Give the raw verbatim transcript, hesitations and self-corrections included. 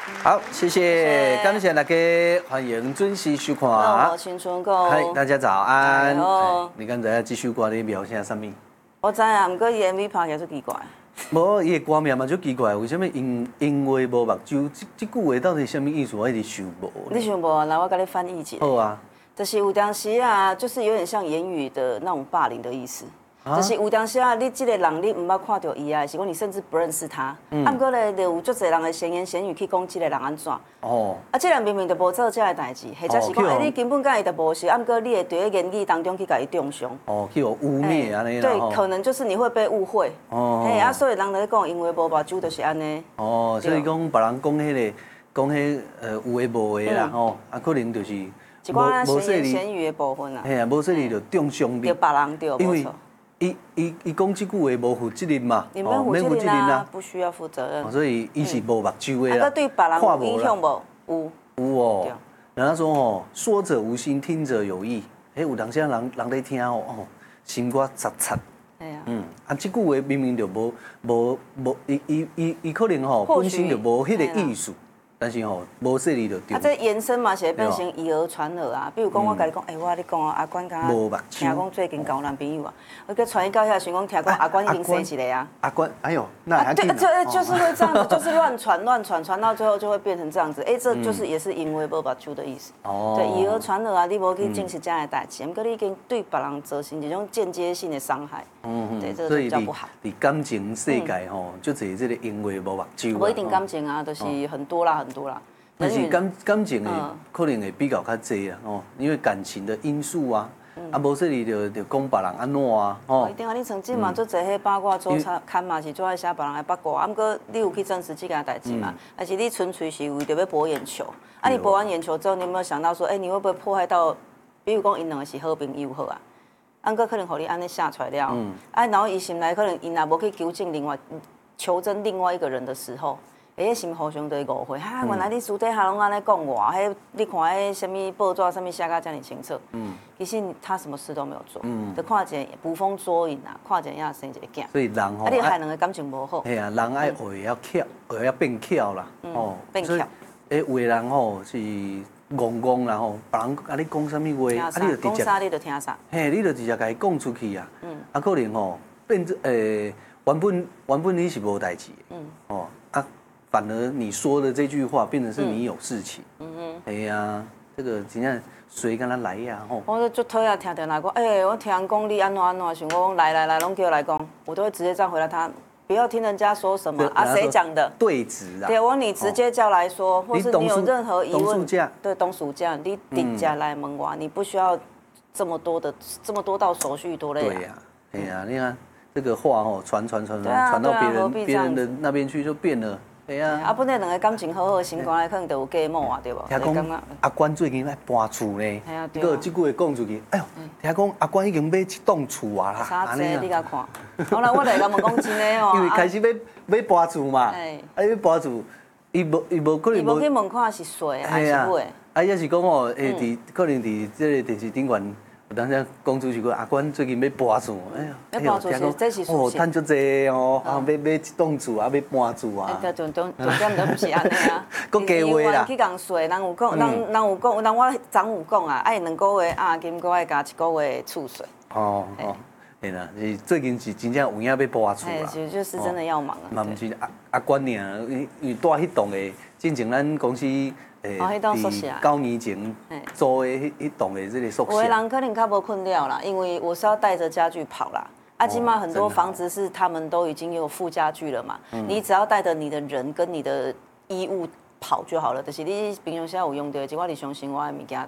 好，谢谢，感谢大家，欢迎准时收看。 哦，新春好。 嗨，大家早安。 好。 你刚才这首歌你描写什么？ 我知啊，不过伊 M V 拍起来足奇怪。 无，伊的歌名嘛足奇怪，为什么因因为无目睭？这这句话到底什么意思？我一直想无。 你想无啊？来，我给你翻译一下。 好啊。 就是有当时啊，就是有点像言语的那种霸凌的意思。就是有当时啊，你这个人你唔捌看到伊啊，是讲你甚至不认识他。嗯。啊，不过咧，就有足侪人的闲言闲语去讲这个人安怎。哦。啊，这人明明就无做这个代志，或者是讲，哎，你根本甲伊就无熟，啊，不过你会在言语当中去甲伊中伤。 哦，去有污蔑安尼啦。 对，可能就是你会被误会。哦。嘿，啊，所以人在讲，因为无目睭就是安尼。 哦，所以讲别人讲迄个，讲迄呃有诶无诶啦，吼，啊，可能就是。 一寡闲言闲语的部分啊。 嘿啊，无说你就中伤你。 对别人对，没错。 伊伊伊讲这句话无负责任嘛， 你免负责任啊，不需要负责任。 所以伊是无目睭的啦。 啊，对别人有影响无？有。 有哦。人家说吼，说者无心，听者有意。哎，有当时人人在听哦，哦，心肝杂杂。哎呀。嗯，啊，这句话明明就无无无，伊伊伊伊可能吼本身就无迄个意思。但是吼，无说你就对。 啊，这延伸嘛，是会变成以讹传讹啊。比如讲，我甲你讲，哎，我你讲哦，阿关刚听讲最近交男朋友啊，我佮传伊到遐，想讲听讲阿关已经生一个啊。 阿关，哎呦，那还对，就就是会这样子，就是乱传乱传，传到最后就会变成这样子。哎，这就是也是因为无把揪的意思。哦。对，以讹传讹啊，你无去证实这样的代志，毋过你已经对别人造成一种间接性的伤害。嗯嗯。对，这个比较不好。 伫感情世界吼，就侪这个因为无目睭。 无一定感情啊，就是很多啦，很多啦。 但是感感情的可能会比较较济啊，哦，因为感情的因素啊，啊，无说你就就讲别人安怎啊， 哦。一定啊，你曾经嘛做这些八卦周刊嘛，是做爱写别人的八卦，啊，不过你有去证实这件代志嘛？还是你纯粹是为着要博眼球？啊，你博完眼球之后，你有没有想到说，哎，你会不会破坏到，比如讲因两个是好朋友好啊，啊，哥可能互你安尼下出来了，啊，然后伊心内可能因若无去纠正另外求证另外一个人的时候。迄心互相对误会，哈，原来你私底下拢安尼讲我，迄你看迄什么报纸上面写甲遮尔清楚，嗯，其实他什么事都没有做，嗯，就看见捕风捉影啊，看见遐生一个囝， 所以人吼， 啊，你害两个感情无好， 嘿啊，人爱学要巧，学要变巧啦， 哦，变巧， 诶，有的人吼是戆戆啦吼，别人甲你讲什么话， 啊，你就讲啥你就听啥， 嘿，你就直接甲伊讲出去啊，嗯，啊，可能吼变做诶，原本原本你是无代志，嗯，哦。反而你说的这句话变成是你有事情，嗯嗯，哎呀，这个真正随跟他来呀吼。 我就讨厌听电话讲，哎，我听讲你安怎安怎，想我讲来来来，拢叫我来讲，我都会直接这样回答他，不要听人家说什么啊，谁讲的？ 对质啊。 对，我你直接叫来说，或是你有任何疑问，对，董事长，你直接来问我，你不需要这么多的这么多道手续多累啊。 对呀，哎呀，你看这个话哦，传传传传传到别人别人的那边去就变了。对啊， 啊，本来两个感情好好，心肝内可能就有芥末啊，对无？ 听讲阿关最近在搬厝呢，结果这句话讲出去，哎呦，听讲阿关已经买一栋厝啊啦， 安尼你甲看。后来我来甲问讲真的哦， 因为开始要要搬厝嘛，啊要搬厝，伊无伊无可能无。伊无去问看是谁还是买？ 啊，也是讲哦，诶，伫可能伫这个电视顶悬。有当时讲出去个阿关最近要搬厝，哎呀， 要搬厝是这是事实。 哦，赚足济哦，啊，要买一栋厝啊，要搬厝啊。 哎，重重重点都不是安尼啊。 佫加话啦。 去共说，人有讲，人人有讲，人我昨有讲啊，爱两个月押金，佫爱加一个月厝税。 哦哦，嘿啦，是最近是真正有影要搬厝啦。 哎，就就是真的要忙啊。 嘛毋是阿阿关尔，因为住迄栋的，之前咱公司。 诶，伫九年前租的迄迄栋的这个宿舍， 有的人可能较无困了啦，因为我是要带着家具跑啦。啊，今嘛很多房子是他们都已经有附家具了嘛，你只要带着你的人跟你的衣物跑就好了。就是你平常时有用到，即我日常生活的物件，